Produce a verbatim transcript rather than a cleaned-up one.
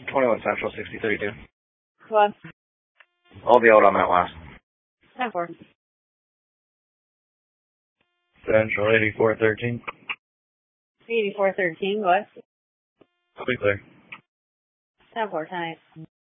twenty-one Central, sixty thirty-two. What? I'll be out on that last. ten four. Central, eighty-four thirteen. eighty-four thirteen, what? I'll be clear. ten four, ten eight.